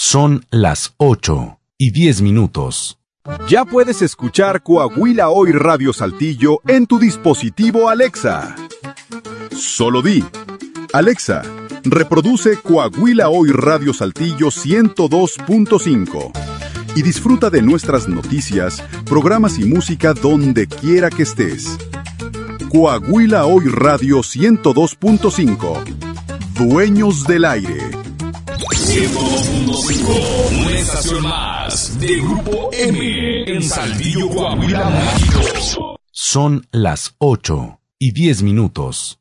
Son las 8:10. Ya puedes escuchar Coahuila Hoy Radio Saltillo en tu dispositivo Alexa. Solo di: Alexa, reproduce Coahuila Hoy Radio Saltillo 102.5 y disfruta de nuestras noticias, programas y música donde quiera que estés. Coahuila Hoy Radio 102.5. Dueños del aire. 102.5, una estación más de Grupo M en Saltillo, Coahuila, México. Son las 8:10.